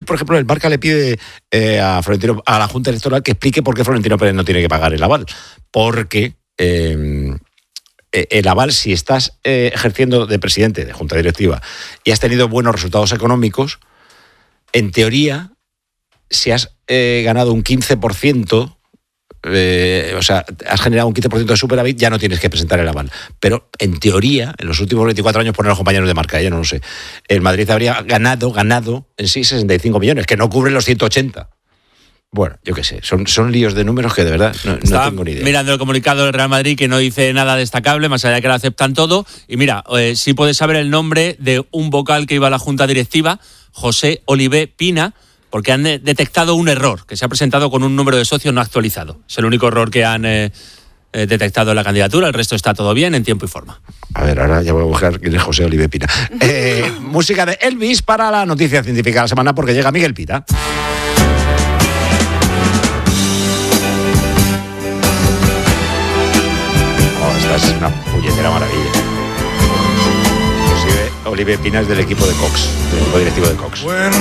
por ejemplo, el Marca le pide a la Junta Electoral que explique por qué Florentino Pérez no tiene que pagar el aval. Porque el aval, si estás ejerciendo de presidente de Junta Directiva y has tenido buenos resultados económicos, en teoría, si has ganado un 15%, o sea, has generado un 15% de superávit, ya no tienes que presentar el aval. Pero en teoría, en los últimos 24 años, ponen los compañeros de Marca, yo no lo sé, el Madrid habría ganado en sí 65 millones, que no cubren los 180. Bueno, yo qué sé, son líos de números que de verdad no tengo ni idea. Mirando el comunicado del Real Madrid, que no dice nada destacable, más allá de que lo aceptan todo. Y mira, sí puedes saber el nombre de un vocal que iba a la Junta Directiva, José Olivé Pina, porque han detectado un error, que se ha presentado con un número de socios no actualizado. Es el único error que han detectado en la candidatura, el resto está todo bien, en tiempo y forma. A ver, ahora ya voy a buscar quién es José Olivé Pina. Música de Elvis para la noticia científica de la semana, porque llega Miguel Pita. Esta es una puñetera maravilla. José Olivé Pina es del equipo de Cox, del equipo directivo de Cox.